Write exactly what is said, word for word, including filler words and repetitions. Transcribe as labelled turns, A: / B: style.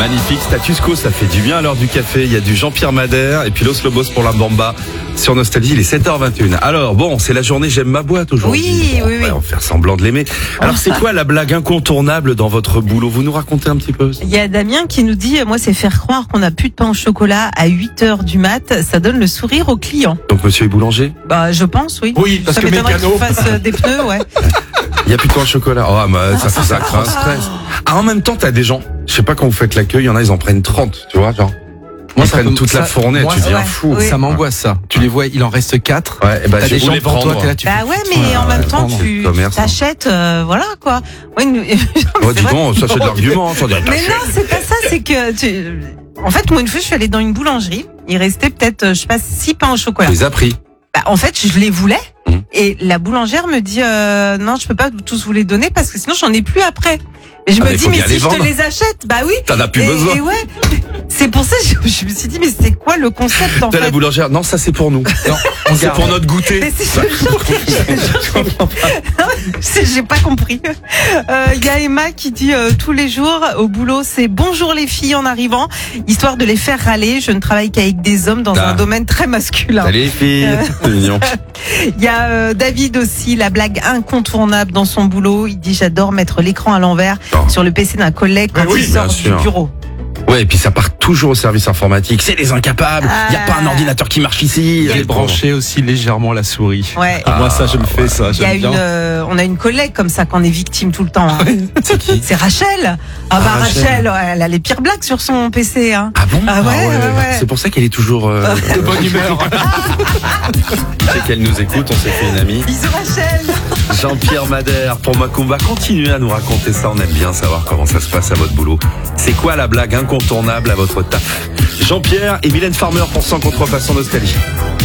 A: Magnifique, status quo, ça fait du bien à l'heure du café. Il y a du Jean-Pierre Madère et puis Los Lobos pour la Bamba sur Nostalgie. Il est sept heures vingt et une. Alors bon, c'est la journée J'aime ma boîte aujourd'hui.
B: Oui,
A: bon,
B: oui, oui.
A: On va faire semblant de l'aimer. Alors c'est quoi la blague incontournable dans votre boulot? Vous nous racontez un petit peu?
B: Il y a Damien qui nous dit, moi c'est faire croire qu'on n'a plus de pain au chocolat à huit heures du mat, ça donne le sourire aux clients.
A: Donc monsieur est boulanger?
B: Bah je pense, oui.
C: Oui, parce
B: ça
C: que
B: m'étonnerait
C: mécano.
B: qu'il fasse euh, des pneus, ouais.
A: Il n'y a plus de pain au chocolat. Oh, bah, ça, ça, ça crée un stress. Ah, en même temps, t'as des gens, je sais pas quand vous faites l'accueil, il y en a, ils en prennent trente, tu vois, genre. Ils
C: ça
A: prennent
C: peut-
A: toute
C: ça-
A: la fournée,
C: moi,
A: tu
C: ça-
A: deviens
B: ouais.
A: fou.
B: Oui.
C: Ça m'angoisse ça. Tu les vois, il en reste quatre.
A: Ouais, et bah,
C: T'as
A: je
C: des gens
A: voulais
C: devant toi,
A: prendre.
C: t'es là, tu
B: Bah
C: fais,
B: ouais,
C: putain,
B: mais en même temps,
A: prendre
B: tu
A: commerce, hein.
B: t'achètes, euh, voilà quoi. Ouais, nous-
A: Oh, dis
B: c'est vrai.
A: donc, ça c'est de l'argument, ça dirait,
B: Mais non, c'est pas ça, c'est que tu... En fait, moi une fois, je suis allée dans une boulangerie, il restait peut-être, euh, je sais pas, six pains au chocolat.
A: tu les as pris.
B: Bah, en fait, je les voulais.
A: Mmh.
B: Et la boulangère me dit euh, non, je peux pas tous vous les donner parce que sinon j'en ai plus après. Et je
A: Ah,
B: me
A: mais
B: dis
A: faut
B: mais
A: bien
B: si
A: les
B: je te
A: vendre.
B: les achète, bah oui.
A: T'en as plus
B: et,
A: besoin.
B: et ouais, c'est pour ça que je, je me suis dit mais c'est quoi le concept en
A: T'as la
B: fait?
A: boulangère. Non, ça c'est pour nous. Non,
C: on
A: c'est
C: garde.
A: pour notre goûter.
B: Mais c'est C'est- j'ai pas compris. Euh, Il y a Emma qui dit euh, tous les jours au boulot c'est bonjour les filles en arrivant, histoire de les faire râler. Je ne travaille qu'avec des hommes dans
A: Ah.
B: un domaine très masculin.
A: Allez les filles, c'est mignon.
B: Il y a euh, David aussi, la blague incontournable dans son boulot. Il dit j'adore mettre l'écran à l'envers
A: Oh.
B: sur le P C d'un collègue quand
A: Mais oui,
B: il sort
A: bien
B: du
A: sûr.
B: bureau.
A: Ouais, et puis ça part toujours au service informatique. C'est les incapables. Il y a
B: Ah.
A: pas un ordinateur qui marche ici.
C: J'ai branché aussi légèrement la souris.
B: Ouais.
C: Moi ça je le fais ça,
B: Il y a
C: j'aime
B: une,
C: bien.
B: euh, on a une collègue comme ça qu'on est victime tout le temps. hein.
A: C'est qui?
B: C'est Rachel. Ah bah
A: Ah, Rachel.
B: Rachel, ouais, elle a les pires blagues sur son P C. Hein.
A: Ah bon?
B: Ah ouais, ouais, ouais.
A: C'est pour ça qu'elle est toujours euh,
C: De bonne humeur.
A: Je sais qu'elle nous écoute, on s'est fait une amie.
B: Bisous Rachel.
A: Jean-Pierre Madère pour Macumba. Continuez à nous raconter ça. On aime bien savoir comment ça se passe à votre boulot. C'est quoi la blague incontournable à votre taf? Jean-Pierre et Mylène Farmer pour cent contrefaçon Nostalgie.